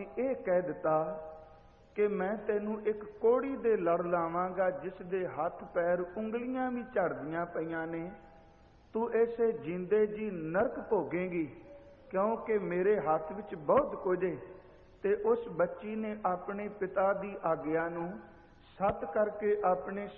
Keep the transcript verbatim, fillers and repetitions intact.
ਨੇ ਇਹ ਕਹਿ ਦਿੱਤਾ ਕਿ ਮੈਂ ਤੈਨੂੰ ਇੱਕ ਕੋੜੀ ਦੇ ਲੜ ਲਾਵਾਂਗਾ ਜਿਸ ਦੇ ਹੱਥ ਪੈਰ ਉਂਗਲੀਆਂ ਵੀ ਝੜਦੀਆਂ ਪਈਆਂ ਨੇ, ਤੂੰ ਐਸੇ ਜਿੰਦੇ ਜੀ ਨਰਕ ਭੋਗੇਂਗੀ, ਕਿਉਂਕਿ ਮੇਰੇ ਹੱਥ ਵਿੱਚ ਬਹੁਤ ਕੁਝ ਹੈ। ਤੇ ਉਸ ਬੱਚੀ ਨੇ ਆਪਣੇ ਪਿਤਾ ਦੀ ਆਗਿਆ ਨੂੰ ਸੱਤ ਕਰਕੇ ਆਪਣੇ